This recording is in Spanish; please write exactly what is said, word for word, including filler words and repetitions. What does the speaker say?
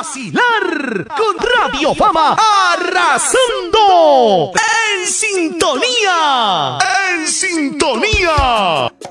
vacilar con Radio Fama arrasando en sintonía, en sintonía.